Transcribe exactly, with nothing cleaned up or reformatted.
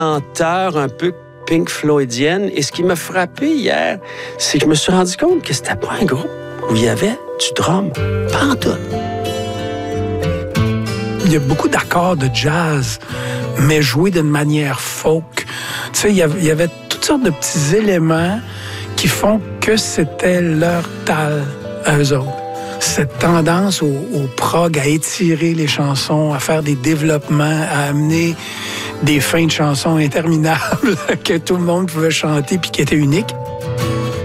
lenteur un peu Pink Floydienne. Et ce qui m'a frappé hier, c'est que je me suis rendu compte que c'était pas un groupe où il y avait du drum. Pas en tout. Il y a beaucoup d'accords de jazz, mais joués d'une manière folk. Tu sais, il y avait, il y avait toutes sortes de petits éléments qui font que c'était leur tal à eux autres. Cette tendance au, au prog, à étirer les chansons, à faire des développements, à amener des fins de chansons interminables que tout le monde pouvait chanter puis qui étaient uniques.